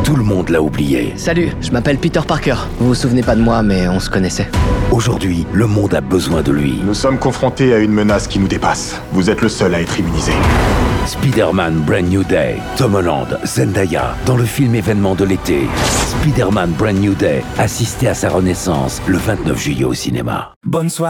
Tout le monde l'a oublié. Salut, je m'appelle Peter Parker. Vous vous souvenez pas de moi, mais on se connaissait. Aujourd'hui, le monde a besoin de lui. Nous sommes confrontés à une menace qui nous dépasse. Vous êtes le seul à être immunisé. Spider-Man Brand New Day. Tom Holland, Zendaya, dans le film événement de l'été. Spider-Man Brand New Day. Assistez à sa renaissance le 29 juillet au cinéma. Bonne soirée.